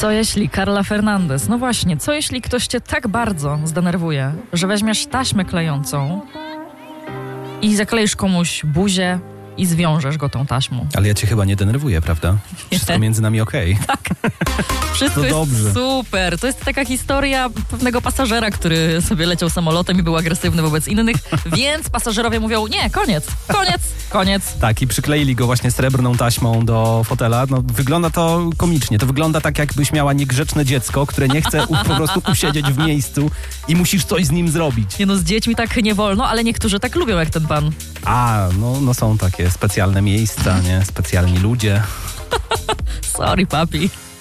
Co jeśli Carla Fernandez? No właśnie, co jeśli ktoś cię tak bardzo zdenerwuje, że weźmiesz taśmę klejącą i zakleisz komuś buzię i zwiążesz go tą taśmą? Ale ja cię chyba nie denerwuję, prawda? Wszystko między nami okej. Tak. Wszystko To jest dobrze. super. To jest taka historia pewnego pasażera, który sobie leciał samolotem i był agresywny wobec innych, więc pasażerowie mówią, nie, koniec. Tak, i przykleili go właśnie srebrną taśmą do fotela. No, wygląda to komicznie. To wygląda tak, jakbyś miała niegrzeczne dziecko, które nie chce po prostu usiedzieć w miejscu i musisz coś z nim zrobić. Nie no, z dziećmi tak nie wolno, ale niektórzy tak lubią jak ten pan. A, no są takie specjalne miejsca, nie? Specjalni ludzie. Sorry, papi.